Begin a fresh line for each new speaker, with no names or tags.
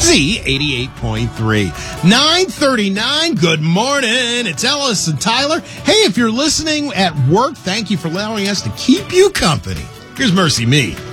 Z88.3. 9:39. Good morning. It's Ellis and Tyler. Hey, if you're listening at work, thank you for allowing us to keep you company. Here's Mercy Me.